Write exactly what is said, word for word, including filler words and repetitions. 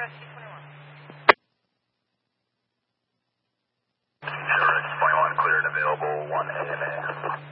Sure, it's twenty-one cleared available, one A M A.